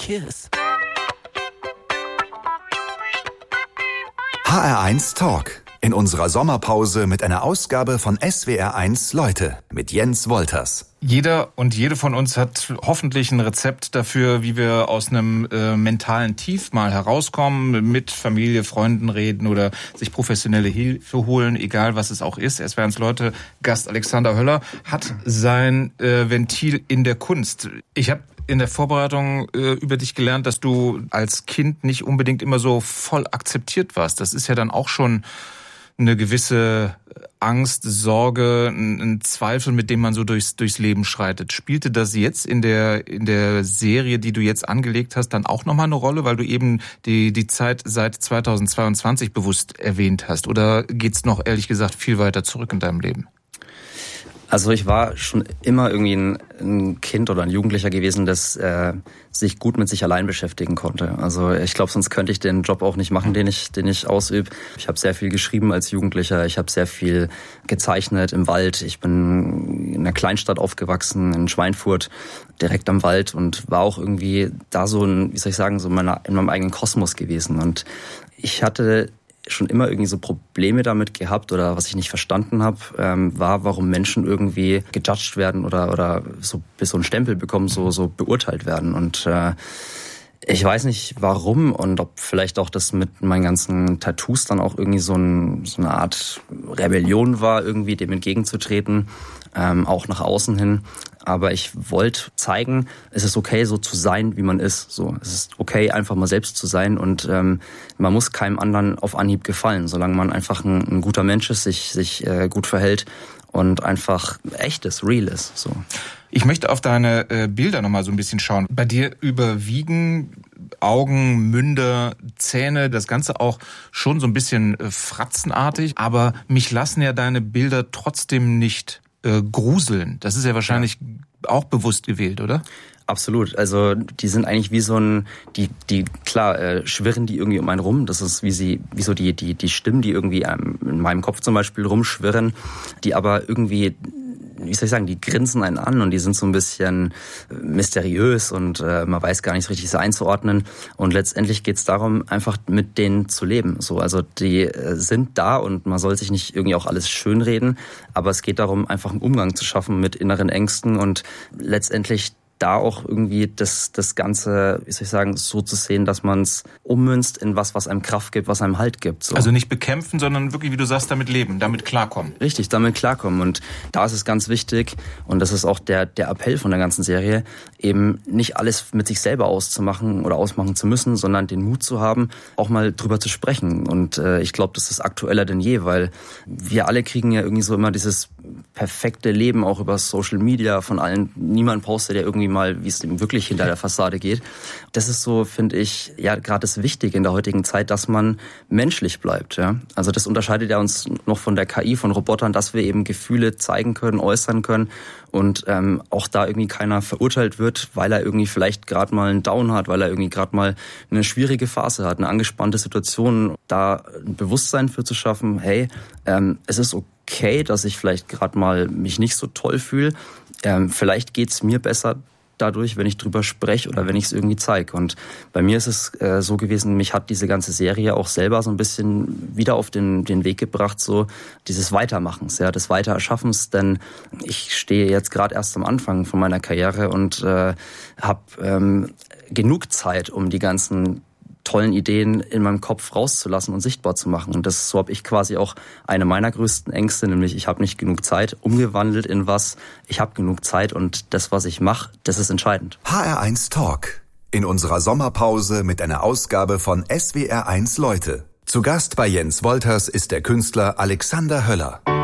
kiss. HR1 Talk. In unserer Sommerpause mit einer Ausgabe von SWR1 Leute mit Jens Wolters. Jeder und jede von uns hat hoffentlich ein Rezept dafür, wie wir aus einem mentalen Tief mal herauskommen, mit Familie, Freunden reden oder sich professionelle Hilfe holen, egal was es auch ist. SWR1 Leute, Gast Alexander Höller, hat sein Ventil in der Kunst. Ich habe in der Vorbereitung über dich gelernt, dass du als Kind nicht unbedingt immer so voll akzeptiert warst. Das ist ja dann auch schon eine gewisse Angst, Sorge, ein Zweifel, mit dem man so durchs Leben schreitet. Spielte das jetzt in der Serie, die du jetzt angelegt hast, dann auch nochmal eine Rolle, weil du eben die Zeit seit 2022 bewusst erwähnt hast? Oder geht's noch, ehrlich gesagt, viel weiter zurück in deinem Leben? Also ich war schon immer irgendwie ein Kind oder ein Jugendlicher gewesen, das sich gut mit sich allein beschäftigen konnte. Also ich glaube, sonst könnte ich den Job auch nicht machen, den ich ausübe. Ich habe sehr viel geschrieben als Jugendlicher. Ich habe sehr viel gezeichnet im Wald. Ich bin in einer Kleinstadt aufgewachsen, in Schweinfurt, direkt am Wald, und war auch irgendwie da so in meinem eigenen Kosmos gewesen. Und ich hatte schon immer irgendwie so Probleme damit gehabt, oder was ich nicht verstanden habe, war, warum Menschen irgendwie gejudged werden oder so bis so einen Stempel bekommen, so beurteilt werden. Und ich weiß nicht warum, und ob vielleicht auch das mit meinen ganzen Tattoos dann auch irgendwie so eine Art Rebellion war, irgendwie dem entgegenzutreten, auch nach außen hin. Aber ich wollte zeigen, es ist okay, so zu sein, wie man ist. So, es ist okay, einfach mal selbst zu sein, und man muss keinem anderen auf Anhieb gefallen, solange man einfach ein guter Mensch ist, sich gut verhält und einfach echt ist, real ist. So. Ich möchte auf deine Bilder nochmal so ein bisschen schauen. Bei dir überwiegen Augen, Münder, Zähne, das Ganze auch schon so ein bisschen fratzenartig. Aber mich lassen ja deine Bilder trotzdem nicht gruseln. Das ist ja wahrscheinlich auch bewusst gewählt, oder? Absolut. Also die sind eigentlich wie so schwirren die irgendwie um einen rum. Das ist wie so die Stimmen, die irgendwie in meinem Kopf zum Beispiel rumschwirren, die aber irgendwie, wie soll ich sagen, die grinsen einen an, und die sind so ein bisschen mysteriös, und man weiß gar nicht so richtig, so einzuordnen. Und letztendlich geht's darum, einfach mit denen zu leben. So, also die sind da, und man soll sich nicht irgendwie auch alles schönreden, aber es geht darum, einfach einen Umgang zu schaffen mit inneren Ängsten, und letztendlich da auch irgendwie das Ganze, wie soll ich sagen, so zu sehen, dass man es ummünzt in was einem Kraft gibt, was einem Halt gibt. So. Also nicht bekämpfen, sondern wirklich, wie du sagst, damit leben, damit klarkommen. Richtig, damit klarkommen. Und da ist es ganz wichtig, und das ist auch der Appell von der ganzen Serie, eben nicht alles mit sich selber auszumachen oder ausmachen zu müssen, sondern den Mut zu haben, auch mal drüber zu sprechen. Und ich glaube, das ist aktueller denn je, weil wir alle kriegen ja irgendwie so immer dieses perfekte Leben auch über Social Media von allen. Niemand postet ja irgendwie mal, wie es ihm wirklich hinter der Fassade geht. Das ist so, finde ich, ja gerade das Wichtige in der heutigen Zeit, dass man menschlich bleibt. Ja? Also das unterscheidet ja uns noch von der KI, von Robotern, dass wir eben Gefühle zeigen können, äußern können, und auch da irgendwie keiner verurteilt wird, weil er irgendwie vielleicht gerade mal einen Down hat, weil er irgendwie gerade mal eine schwierige Phase hat, eine angespannte Situation. Da ein Bewusstsein für zu schaffen, hey, es ist okay, dass ich vielleicht gerade mal mich nicht so toll fühle. Vielleicht geht's mir besser dadurch, wenn ich drüber spreche oder wenn ich es irgendwie zeige. Und bei mir ist es so gewesen, mich hat diese ganze Serie auch selber so ein bisschen wieder auf den Weg gebracht, so dieses Weitermachens, ja, des Weitererschaffens, denn ich stehe jetzt gerade erst am Anfang von meiner Karriere und habe genug Zeit, um die ganzen tollen Ideen in meinem Kopf rauszulassen und sichtbar zu machen. Und so habe ich quasi auch eine meiner größten Ängste, nämlich ich habe nicht genug Zeit, umgewandelt in ich habe genug Zeit, und das, was ich mache, das ist entscheidend. HR1 Talk. In unserer Sommerpause mit einer Ausgabe von SWR1 Leute. Zu Gast bei Jens Wolters ist der Künstler Alexander Höller.